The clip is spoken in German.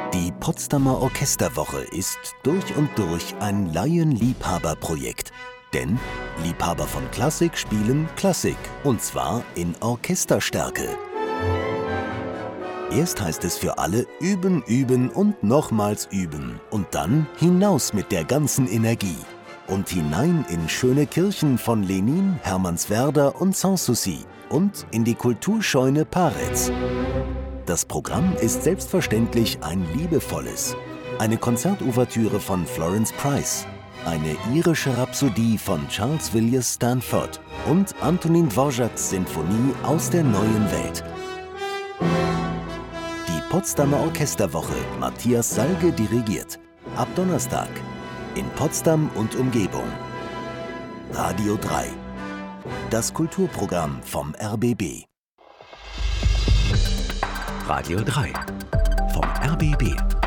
Die Potsdamer Orchesterwoche ist durch und durch ein Laienliebhaberprojekt. Denn Liebhaber von Klassik spielen Klassik, und zwar in Orchesterstärke. Erst heißt es für alle üben, üben und nochmals üben und dann hinaus mit der ganzen Energie und hinein in schöne Kirchen von Lenin, Hermannswerder und Sanssouci und in die Kulturscheune Paretz. Das Programm ist selbstverständlich ein liebevolles. Eine Konzertouvertüre von Florence Price, eine irische Rhapsodie von Charles Villiers Stanford und Antonin Dvořáks Sinfonie aus der neuen Welt. Die Potsdamer Orchesterwoche, Matthias Salge dirigiert. Ab Donnerstag. In Potsdam und Umgebung. Radio 3. Das Kulturprogramm vom RBB. Radio 3 vom RBB.